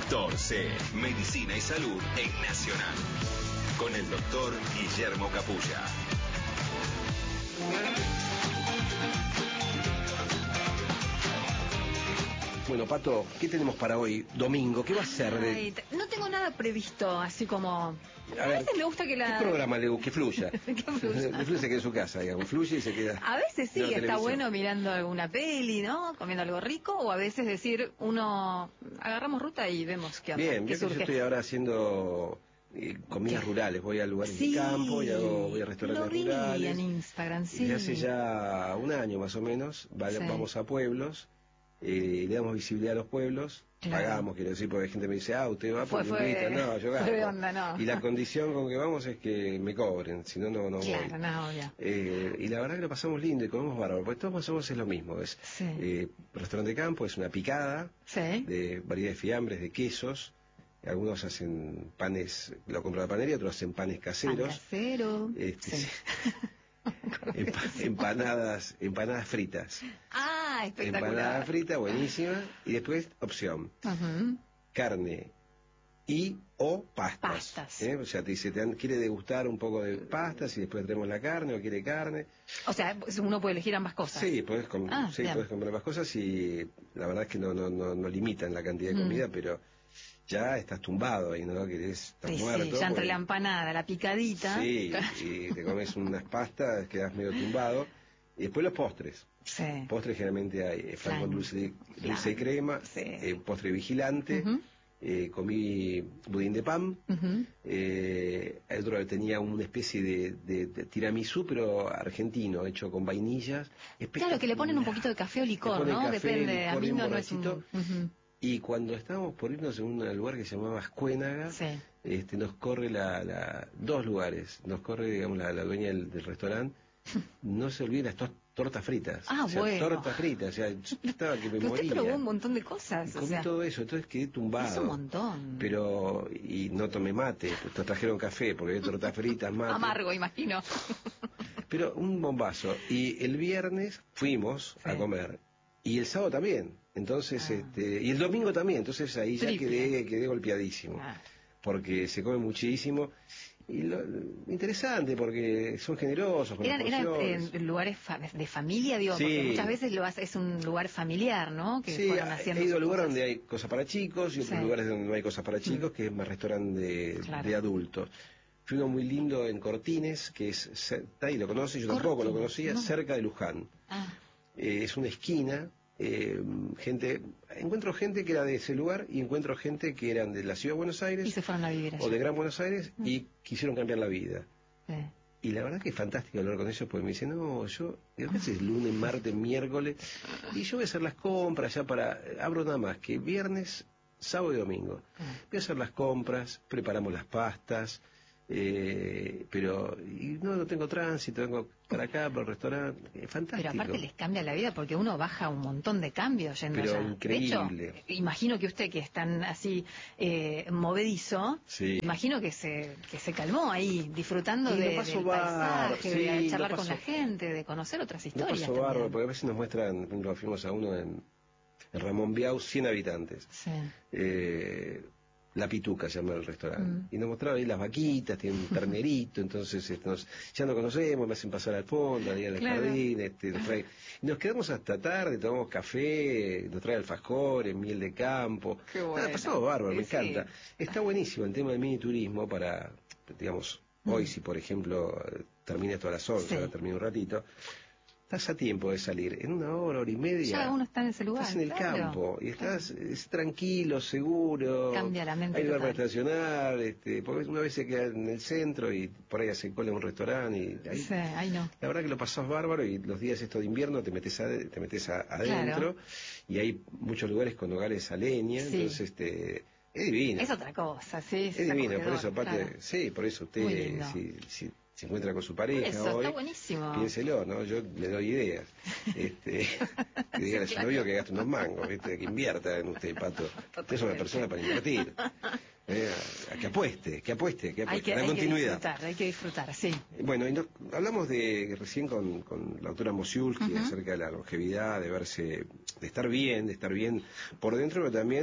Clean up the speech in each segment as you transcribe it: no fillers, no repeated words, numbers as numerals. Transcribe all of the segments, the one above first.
Doctor C, Medicina y Salud en Nacional, con el doctor Guillermo Capulla. Bueno, Pato, ¿qué tenemos para hoy, domingo? ¿Qué va a ser? No tengo nada previsto, así como... A ver, veces me gusta que la... ¿Qué programa que fluya? Que fluya. Que fluya, se quede en su casa, digamos. Fluye y se queda... A veces sí, está bueno mirando alguna peli, ¿no? Comiendo algo rico, o a veces decir, agarramos ruta y vemos qué onda. Bien, ¿Qué yo surge? estoy ahora haciendo comidas rurales. Voy a lugares de campo y voy a restaurantes rurales. Lo vi en Instagram, sí. Y hace ya un año más o menos, vamos a pueblos. Le damos visibilidad a los pueblos, claro. Pagamos, quiero decir, porque gente me dice, usted va porque invita, no, yo gasto. No. Y la condición con que vamos es que me cobren, si no, no claro, voy. No, obvio. Y la verdad que lo pasamos lindo y comemos bárbaro, porque todos más o menos es lo mismo, restaurante de campo, es una picada de variedad de fiambres, de quesos. Algunos hacen panes, lo compran la panería, otros hacen panes caseros. Casero. Empanadas fritas. Espectacular. Empanada frita, buenísima. Y después, opción. Carne o pastas. O sea, te dice, quiere degustar un poco de pastas y después tenemos la carne o quiere carne. O sea, uno puede elegir ambas cosas. Sí, puedes comprar ambas cosas y la verdad es que no limitan la cantidad de comida, pero ya estás tumbado ahí, ¿no? Que estás muerto. Sí, ya entre la empanada, la picadita. Sí, y te comes unas pastas, quedas medio tumbado. Y después los postres. Sí. Postres generalmente hay flan con dulce de crema, postre vigilante. Comí budín de pan. El otro tenía una especie de tiramisú, pero argentino, hecho con vainillas. Claro, que le ponen un poquito de café o licor, ¿no? Depende, a mí no es un... Y cuando estábamos por irnos en un lugar que se llamaba Ascuénaga, nos corre dos lugares, nos corre, digamos, la dueña del restaurante, no se olvide las tortas fritas. Bueno. Tortas fritas, o sea, yo estaba que me pero moría. Usted probó un montón de cosas. Comí todo eso, entonces quedé tumbado. Es un montón. Y no tomé mate, pues trajeron café, porque había tortas fritas, mate. Amargo, imagino. Pero un bombazo. Y el viernes fuimos a comer. Y el sábado también, entonces, y el domingo también, entonces ahí ya quedé golpeadísimo, porque se come muchísimo, y interesante, porque son generosos con las porciones. ¿Eran lugares de familia, digo? Porque muchas veces es un lugar familiar, ¿no? Que fueron haciendo he ido a lugares donde hay cosas para chicos, y otros lugares donde no hay cosas para chicos, que es más restaurante de adultos. Fui uno muy lindo en Cortines, que ahí lo conoce, yo tampoco lo conocía, cerca de Luján. Es una esquina, encuentro gente que era de ese lugar y encuentro gente que eran de la ciudad de Buenos Aires y se fueron a vivir allá. O de Gran Buenos Aires y quisieron cambiar la vida. Y la verdad que es fantástico hablar con ellos, porque me dicen, ¿qué haces lunes, martes, miércoles? Y yo voy a hacer las compras ya abro nada más que viernes, sábado y domingo. Voy a hacer las compras, preparamos las pastas, pero no tengo tránsito, vengo para acá, para el restaurante, es fantástico. Pero aparte les cambia la vida porque uno baja un montón de cambios yendo allá. Increíble. De hecho, imagino que usted, que es tan así movedizo, imagino que se calmó ahí, disfrutando del paisaje, de charlar con la gente, de conocer otras historias. Lo paso bárbaro, porque a veces nos muestran, nos fuimos a uno en Ramón Biau, 100 habitantes. La Pituca se llama el restaurante. Y nos mostraron ahí las vaquitas, tienen un ternerito, entonces ya nos conocemos, me hacen pasar al fondo, ahí al jardín, y nos quedamos hasta tarde, tomamos café, nos trae alfajores, miel de campo. Qué bueno. Pasamos bárbaro, me encanta. Está buenísimo el tema del mini turismo para, digamos, hoy si por ejemplo termina esto a las 11, ahora termino un ratito, estás a tiempo de salir, en 1 hora, 1 hora y media. Ya uno está en ese lugar. Estás en el campo y estás tranquilo, seguro. Cambia la mente. Hay lugar para estacionar, porque una vez se queda en el centro y por ahí hace cola en un restaurante. Y ahí no. La verdad que lo pasás bárbaro y los días estos de invierno te metes adentro y hay muchos lugares con hogares a leña, entonces es divino. Es otra cosa, sí. Es divino, por eso aparte, por eso usted, si se encuentra con su pareja eso, hoy, está buenísimo. Piénselo, ¿no? Yo le doy ideas. Que diga a su novio que gaste unos mangos, que invierta en usted, Pato. Usted es una persona para invertir. Que apueste, la continuidad. Hay que disfrutar, sí. Bueno, y hablamos recién con la doctora Mosiulski acerca de la longevidad, de estar bien por dentro, pero también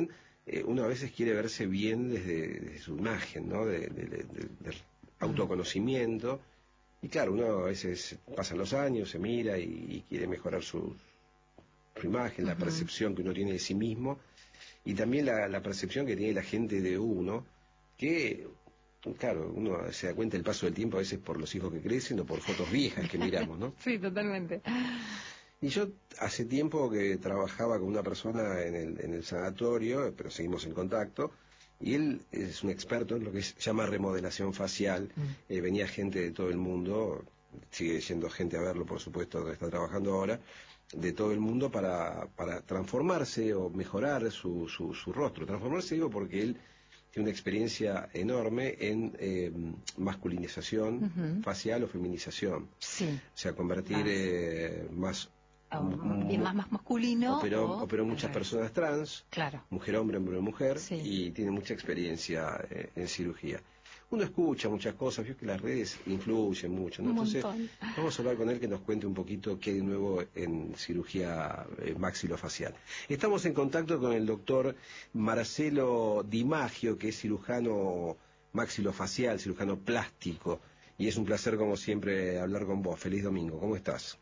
uno a veces quiere verse bien desde su imagen, ¿no? Del autoconocimiento. Y claro, uno a veces pasan los años, se mira y quiere mejorar su imagen, la percepción que uno tiene de sí mismo, y también la percepción que tiene la gente de uno, que, claro, uno se da cuenta el paso del tiempo a veces por los hijos que crecen o por fotos viejas que miramos, ¿no? Sí, totalmente. Y yo hace tiempo que trabajaba con una persona en el sanatorio, pero seguimos en contacto, y él es un experto en lo que se llama remodelación facial. Venía gente de todo el mundo, sigue yendo gente a verlo, por supuesto, donde está trabajando ahora, de todo el mundo para transformarse o mejorar su rostro. Transformarse, digo, porque él tiene una experiencia enorme en masculinización facial o feminización. Sí. O sea, convertir más más masculino. Operó muchas personas trans, claro. Mujer-hombre, hombre-mujer, sí. Y tiene mucha experiencia en cirugía. Uno escucha muchas cosas, vio que las redes influyen mucho, ¿no? Entonces, vamos a hablar con él que nos cuente un poquito qué hay de nuevo en cirugía maxilofacial. Estamos en contacto con el doctor Marcelo Di Maggio, que es cirujano maxilofacial, cirujano plástico, y es un placer, como siempre, hablar con vos. Feliz domingo, ¿cómo estás?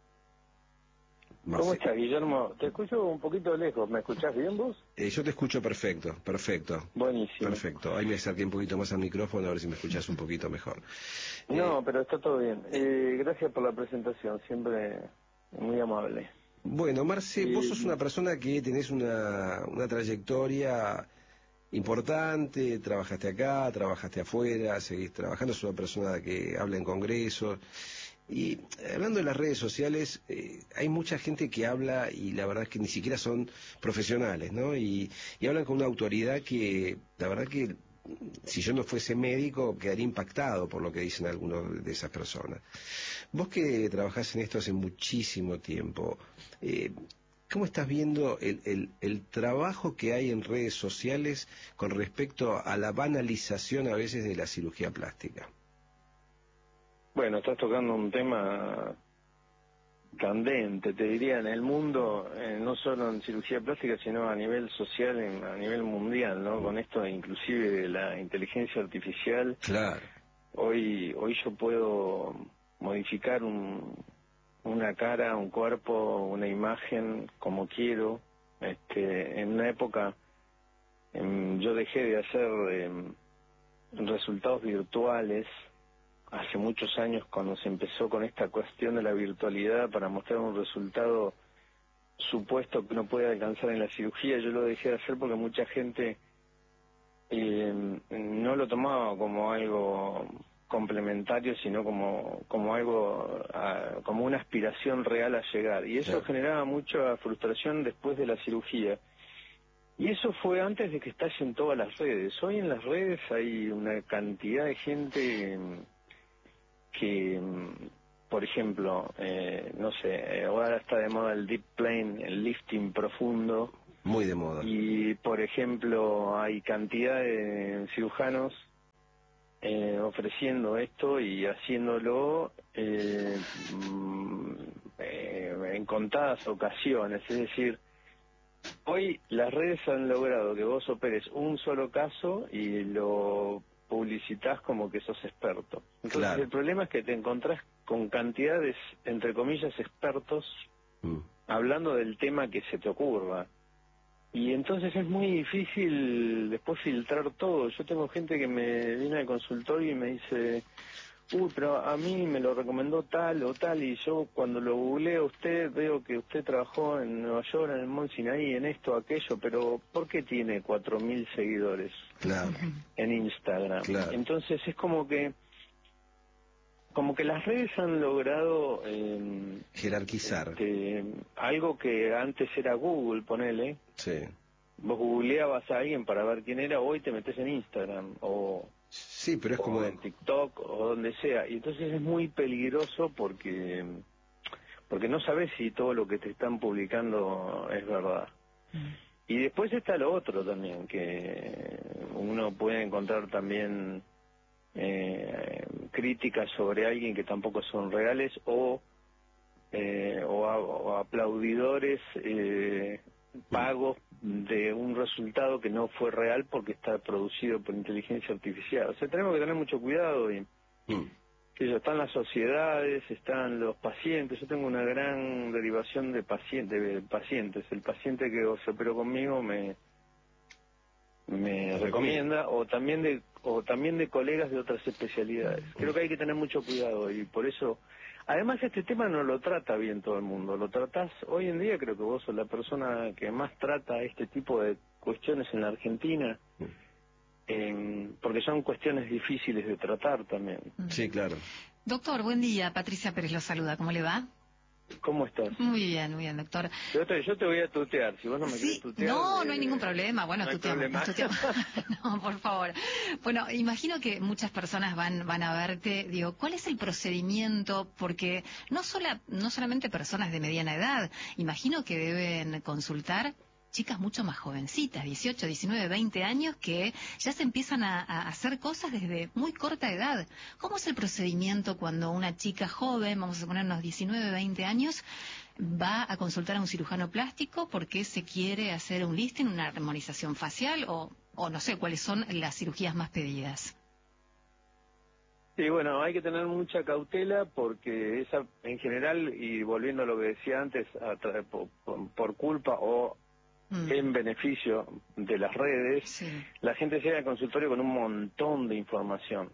¿Cómo estás, Guillermo? Te escucho un poquito lejos. ¿Me escuchás bien vos? Yo te escucho perfecto. Buenísimo. Perfecto. Ahí me acerqué un poquito más al micrófono a ver si me escuchás un poquito mejor. No, pero está todo bien. Gracias por la presentación, siempre muy amable. Bueno, Marce, vos sos una persona que tenés una trayectoria importante, trabajaste acá, trabajaste afuera, seguís trabajando, sos una persona que habla en congresos. Y hablando de las redes sociales, hay mucha gente que habla y la verdad es que ni siquiera son profesionales, ¿no? Y hablan con una autoridad que, la verdad que, si yo no fuese médico, quedaría impactado por lo que dicen algunos de esas personas. Vos que trabajás en esto hace muchísimo tiempo, ¿cómo estás viendo el trabajo que hay en redes sociales con respecto a la banalización a veces de la cirugía plástica? Bueno, estás tocando un tema candente, te diría, en el mundo, no solo en cirugía plástica, sino a nivel social, a nivel mundial, ¿no? Con esto inclusive de la inteligencia artificial. Claro. Hoy yo puedo modificar una cara, un cuerpo, una imagen como quiero. En una época yo dejé de hacer resultados virtuales hace muchos años, cuando se empezó con esta cuestión de la virtualidad para mostrar un resultado supuesto que no puede alcanzar en la cirugía. Yo lo dejé de hacer porque mucha gente no lo tomaba como algo complementario, sino como algo, como una aspiración real a llegar, y eso generaba mucha frustración después de la cirugía. Y eso fue antes de que estallen todas las redes. Hoy en las redes hay una cantidad de gente que, por ejemplo, no sé, ahora está de moda el deep plane, el lifting profundo. Muy de moda. Y, por ejemplo, hay cantidad de cirujanos ofreciendo esto y haciéndolo en contadas ocasiones. Es decir, hoy las redes han logrado que vos operes un solo caso y lo publicitas como que sos experto. Entonces el problema es que te encontrás con cantidades, entre comillas, expertos hablando del tema que se te ocurra. Y entonces es muy difícil después filtrar todo. Yo tengo gente que me viene al consultorio y me dice, pero a mí me lo recomendó tal o tal, y yo cuando lo googleo a usted veo que usted trabajó en Nueva York, en el Mont Sinaí, en esto, aquello, pero ¿por qué tiene 4.000 seguidores en Instagram? Claro. Entonces es como que las redes han logrado jerarquizar algo que antes era Google, ponele. Sí. Vos googleabas a alguien para ver quién era, hoy te metes en Instagram o sí, pero es como en TikTok o donde sea, y entonces es muy peligroso porque no sabes si todo lo que te están publicando es verdad. Y después está lo otro también, que uno puede encontrar también críticas sobre alguien que tampoco son reales o aplaudidores pagos de un resultado que no fue real porque está producido por inteligencia artificial. O sea, tenemos que tener mucho cuidado y están las sociedades, están los pacientes. Yo tengo una gran derivación de pacientes. El paciente que se operó conmigo me recomienda, o también de colegas de otras especialidades. Creo que hay que tener mucho cuidado y por eso, además este tema no lo trata bien todo el mundo, lo tratás, hoy en día creo que vos sos la persona que más trata este tipo de cuestiones en la Argentina, porque son cuestiones difíciles de tratar también. Sí, claro. Doctor, buen día, Patricia Pérez lo saluda, ¿cómo le va? ¿Cómo estás? Muy bien, doctor. Yo te voy a tutear, si vos no me querés tutear... No hay ningún problema, bueno, no tuteamos. No, por favor. Bueno, imagino que muchas personas van a verte, digo, ¿cuál es el procedimiento? Porque no solamente personas de mediana edad, imagino que deben consultar chicas mucho más jovencitas, 18, 19, 20 años, que ya se empiezan a hacer cosas desde muy corta edad. ¿Cómo es el procedimiento cuando una chica joven, vamos a poner unos 19, 20 años, va a consultar a un cirujano plástico porque se quiere hacer un lifting, una armonización facial o no sé cuáles son las cirugías más pedidas? Sí, bueno, hay que tener mucha cautela porque esa, en general, y volviendo a lo que decía antes, por culpa o en beneficio de las redes, la gente llega al consultorio con un montón de información,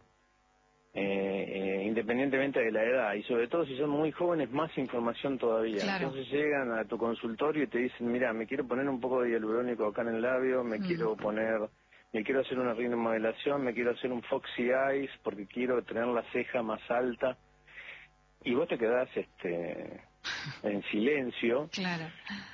independientemente de la edad, y sobre todo si son muy jóvenes, más información todavía. Claro. Entonces llegan a tu consultorio y te dicen, mira, me quiero poner un poco de hialurónico acá en el labio, me quiero hacer una rinomodelación, me quiero hacer un Foxy Eyes porque quiero tener la ceja más alta, y vos te quedás en silencio, claro,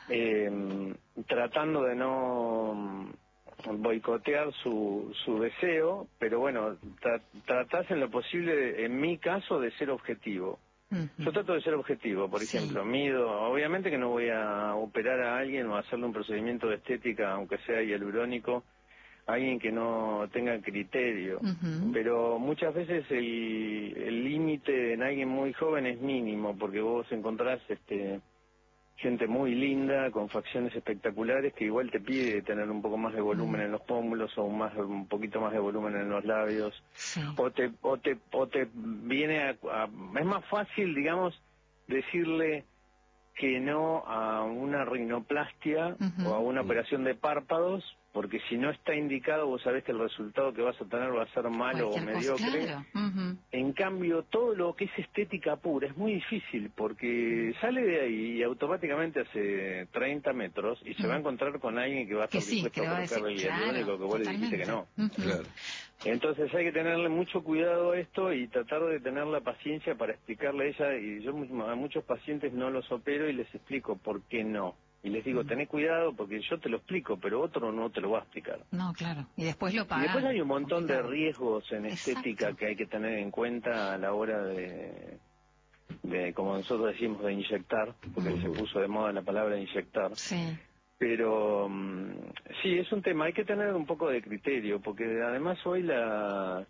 tratando de no boicotear su deseo, pero bueno, tratás en lo posible, en mi caso, de ser objetivo. Yo trato de ser objetivo, por ejemplo, mido, obviamente que no voy a operar a alguien o a hacerle un procedimiento de estética, aunque sea hialurónico, a alguien que no tenga criterio, pero muchas veces el límite en alguien muy joven es mínimo, porque vos encontrás gente muy linda, con facciones espectaculares, que igual te pide tener un poco más de volumen en los pómulos o un poquito más de volumen en los labios, o te viene es más fácil, digamos, decirle que no a una rinoplastia o a una operación de párpados, porque si no está indicado, vos sabés que el resultado que vas a tener va a ser malo o mediocre. Claro. En cambio, todo lo que es estética pura es muy difícil, porque sale de ahí y automáticamente hace 30 metros y se va a encontrar con alguien que va a estar dispuesto a colocarle el hialurónico que vos le dijiste que no. Claro. Entonces hay que tenerle mucho cuidado a esto y tratar de tener la paciencia para explicarle a ella, y yo a muchos pacientes no los opero y les explico por qué no. Y les digo, tené cuidado porque yo te lo explico, pero otro no te lo va a explicar. No, claro. Y después lo pagan. Y después hay un montón de riesgos en estética que hay que tener en cuenta a la hora de como nosotros decimos, de inyectar, porque se puso de moda la palabra inyectar. Sí. Pero sí, es un tema, hay que tener un poco de criterio, porque además hoy la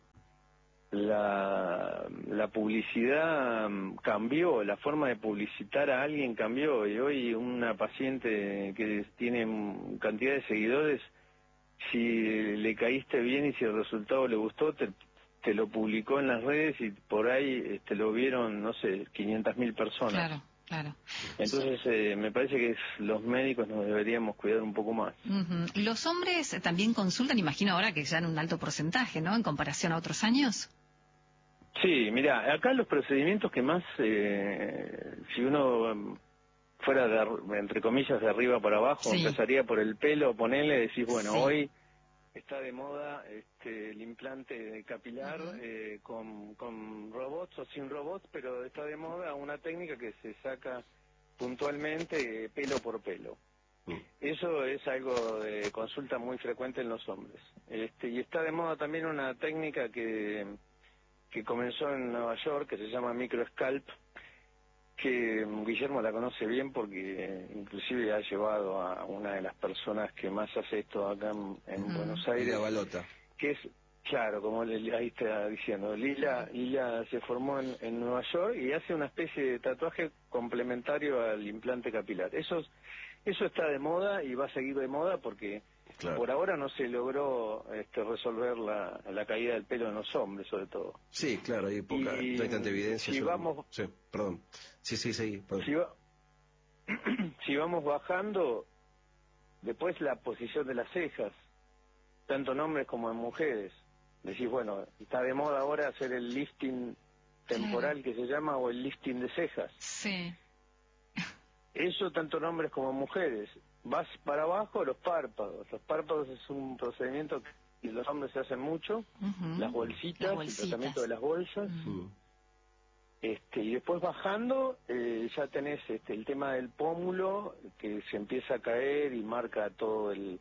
publicidad cambió, la forma de publicitar a alguien cambió, y hoy una paciente que tiene cantidad de seguidores, si le caíste bien y si el resultado le gustó, te lo publicó en las redes y por ahí lo vieron, no sé, 500.000 personas. Claro. Claro. Entonces, me parece que los médicos nos deberíamos cuidar un poco más. ¿Los hombres también consultan, imagino ahora que ya en un alto porcentaje, ¿no?, en comparación a otros años? Sí, mira, acá los procedimientos que más, si uno fuera, entre comillas, de arriba para abajo, empezaría por el pelo, ponele, decís, bueno, hoy está de moda el implante capilar con robots o sin robots, pero está de moda una técnica que se saca puntualmente pelo por pelo. Eso es algo de consulta muy frecuente en los hombres. Y está de moda también una técnica que comenzó en Nueva York, que se llama microscalp, que Guillermo la conoce bien porque inclusive ha llevado a una de las personas que más hace esto acá en Buenos Aires, Balota, que es, claro, como ahí está diciendo, Lila se formó en Nueva York y hace una especie de tatuaje complementario al implante capilar. Eso está de moda y va a seguir de moda porque por ahora no se logró resolver la caída del pelo en los hombres, sobre todo. Sí, claro, hay poca, no hay tanta evidencia. Si vamos... Sí, perdón. Sí, perdón. Si vamos bajando, después la posición de las cejas, tanto en hombres como en mujeres. Decís, bueno, está de moda ahora hacer el lifting temporal que se llama, o el lifting de cejas. Sí. Eso tanto en hombres como en mujeres. Vas para abajo, los párpados. Los párpados es un procedimiento que los hombres se hacen mucho, las bolsitas, el tratamiento de las bolsas. Y después bajando, ya tenés el tema del pómulo, que se empieza a caer y marca todo el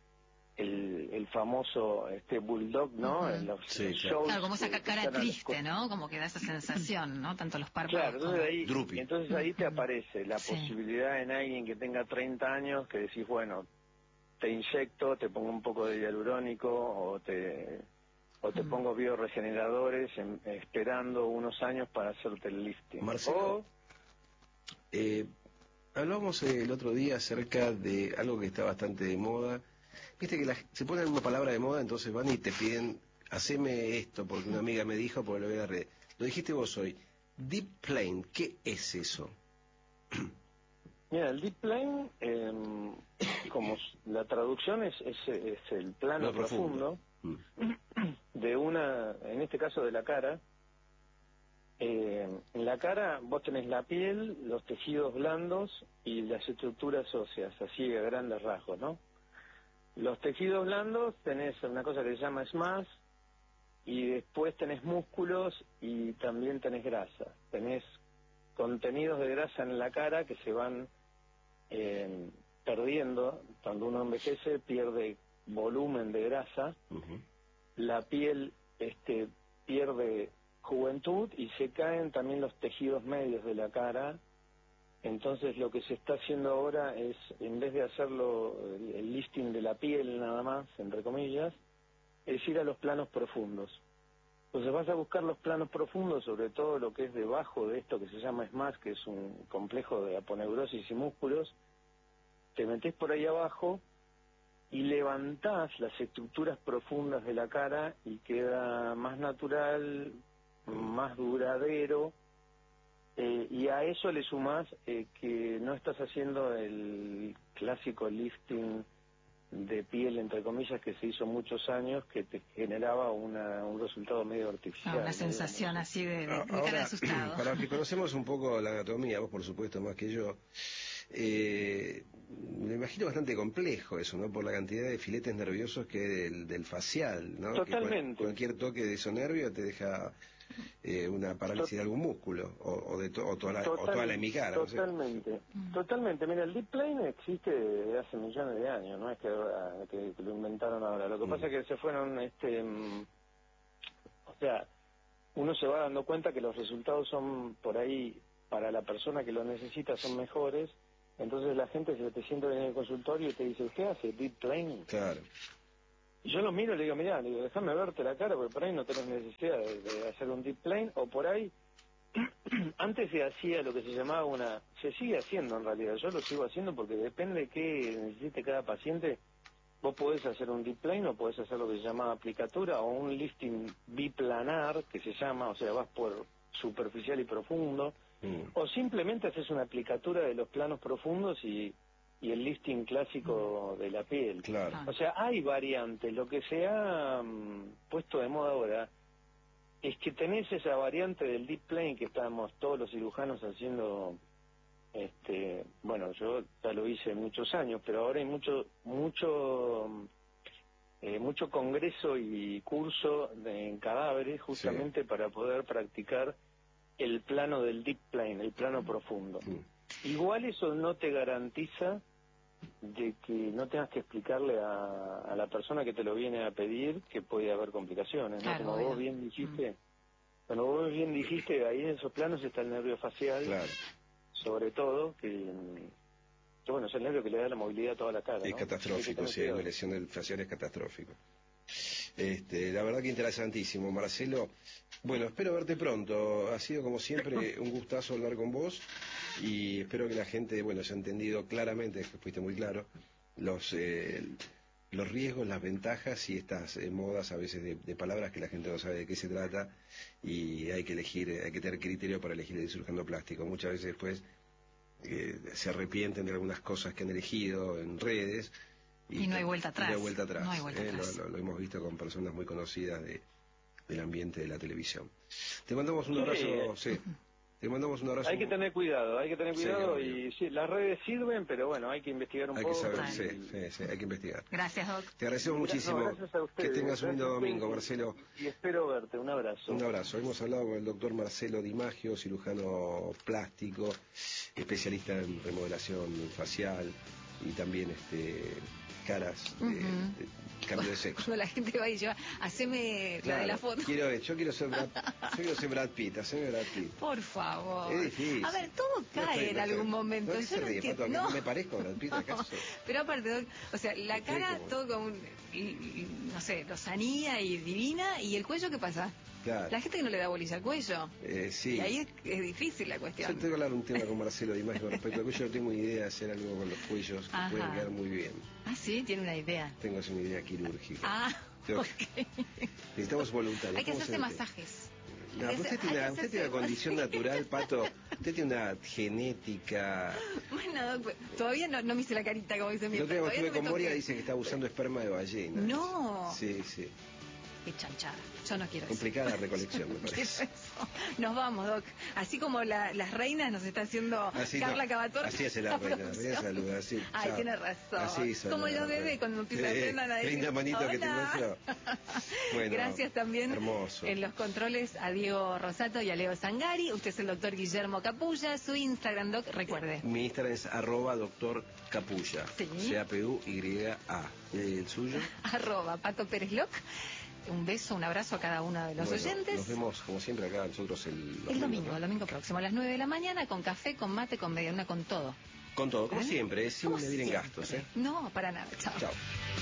famoso bulldog, ¿no? En los shows, claro, como esa cara triste, ¿no? Como que da esa sensación, ¿no? Tanto los párpados. Claro, entonces ahí te aparece la posibilidad en alguien que tenga 30 años que decís, bueno, te inyecto, te pongo un poco de hialurónico o te pongo bioregeneradores esperando unos años para hacerte el lifting. Marcelo, hablamos el otro día acerca de algo que está bastante de moda. Viste que se pone una palabra de moda, entonces van y te piden, haceme esto, porque una amiga me dijo, porque lo voy a red. Lo dijiste vos hoy. Deep Plane, ¿qué es eso? Mira, el Deep Plane, como la traducción es el plano profundo de en este caso de la cara. En la cara vos tenés la piel, los tejidos blandos y las estructuras óseas, así a grandes rasgos, ¿no? Los tejidos blandos tenés una cosa que se llama SMAS, y después tenés músculos y también tenés grasa. Tenés contenidos de grasa en la cara que se van perdiendo. Cuando uno envejece pierde volumen de grasa, la piel pierde juventud y se caen también los tejidos medios de la cara. Entonces lo que se está haciendo ahora es, en vez de hacerlo el lifting de la piel nada más, entre comillas, es ir a los planos profundos. Entonces vas a buscar los planos profundos, sobre todo lo que es debajo de esto que se llama SMAS, que es un complejo de aponeurosis y músculos. Te metés por ahí abajo y levantás las estructuras profundas de la cara y queda más natural, más duradero. Y a eso le sumás que no estás haciendo el clásico lifting de piel, entre comillas, que se hizo muchos años, que te generaba un resultado medio artificial. Una sensación así de cara de asustado. Para los que conocemos un poco la anatomía, vos por supuesto más que yo, me imagino bastante complejo eso, ¿no? Por la cantidad de filetes nerviosos que hay del facial, ¿no? Totalmente. Que cualquier toque de esos nervios te deja una parálisis de algún músculo o toda la hemicara. Totalmente, totalmente. Mira, el Deep Plane existe desde hace millones de años, no es que lo inventaron ahora. Lo que pasa es que se fueron, o sea, uno se va dando cuenta que los resultados son por ahí, para la persona que lo necesita, son mejores. Entonces la gente se te sienta en el consultorio y te dice, ¿usted hace Deep Plane? Claro. Yo lo miro y le digo, mirá, déjame verte la cara, porque por ahí no tenés necesidad de hacer un Deep Plane, o por ahí, antes se hacía lo que se llamaba se sigue haciendo en realidad, yo lo sigo haciendo porque depende de qué necesite cada paciente. Vos podés hacer un Deep Plane o podés hacer lo que se llama aplicatura o un lifting biplanar, que se llama, o sea, vas por superficial y profundo, o simplemente haces una aplicatura de los planos profundos y el lifting clásico de la piel. Claro. O sea, hay variantes. Lo que se ha puesto de moda ahora es que tenés esa variante del Deep Plane que estábamos todos los cirujanos haciendo. Bueno, yo ya lo hice muchos años, pero ahora hay mucho congreso y curso en cadáveres justamente para poder practicar el plano del Deep Plane, el plano profundo. Igual eso no te garantiza de que no tengas que explicarle a la persona que te lo viene a pedir que puede haber complicaciones, ¿no? Como vos bien dijiste, ahí en esos planos está el nervio facial, sobre todo, que bueno, es el nervio que le da la movilidad a toda la cara, Es ¿no? catastrófico, sí, la lesión del facial es catastrófico. La verdad que interesantísimo, Marcelo. Bueno, espero verte pronto. Ha sido como siempre un gustazo hablar con vos y espero que la gente, haya entendido claramente, que fuiste muy claro, los riesgos, las ventajas y estas modas a veces de palabras que la gente no sabe de qué se trata y hay que elegir, hay que tener criterio para elegir el cirujano plástico. Muchas veces después se arrepienten de algunas cosas que han elegido en redes. Y no hay vuelta atrás. No hay vuelta atrás. No hay vuelta atrás. Lo hemos visto con personas muy conocidas del ambiente de la televisión. Te mandamos un abrazo. Sí. Te mandamos un abrazo. Hay que tener cuidado, y sí, las redes sirven, pero bueno, hay que investigar un poco. Hay que saber, sí, hay que investigar. Gracias, Doc. Te agradecemos muchísimo. Gracias a ustedes. Que tengas un lindo domingo, Marcelo. Y espero verte. Un abrazo. Un abrazo. Hemos hablado con el doctor Marcelo Di Maggio, cirujano plástico, especialista en remodelación facial y también caras, cambio de sexo. Cuando la gente va y lleva, haceme la de la foto. Yo quiero ser Brad Pitt, haceme Brad Pitt. Por favor. Es difícil. A ver, todo cae en algún momento. No se ríe, Pato, no me parezco a Brad Pitt, ¿acaso? Pero aparte, o sea, la cara todo como no sé, lozanía y divina, y el cuello, ¿qué pasa? Claro. La gente que no le da bolilla al cuello. Sí. Y ahí es difícil la cuestión. Yo tengo que hablar un tema con Marcelo Di Maggio respecto al cuello. Yo no tengo idea de hacer algo con los cuellos que pueden quedar muy bien. Ah, sí, tiene una idea. Tengo una idea quirúrgica. Ah, ok. Necesitamos voluntarios. Hay que hacerse masajes. No, usted tiene una condición natural, Pato. Usted tiene una genética. Bueno, todavía no me hice la carita, como dice mi padre. Yo estuve con Moria, dice que está usando esperma de ballena. No. Sí. Qué chanchada. Yo no quiero complicada eso. La recolección, me parece. Nos vamos, Doc. Así como las reinas nos está haciendo Carla Cavator. Así es la reina. Saluda, así. Ay, tiene razón. Así como los bebés cuando aprendan a decir. Linda manito que te muestro. Bueno, gracias también. Hermoso. En los controles a Diego Rosato y a Leo Zangari. Usted es el doctor Guillermo Capulla. Su Instagram, Doc, recuerde. Mi Instagram es @doctor Capulla. Sí. CAPUYA. ¿El suyo? @Pato Pérez Loc. Un beso, un abrazo a cada uno de los oyentes. Nos vemos, como siempre, acá nosotros el domingo próximo, a las 9 de la mañana, con café, con mate, con mediana, con todo. Con todo, como siempre, sin medir en gastos. No, para nada. Chao.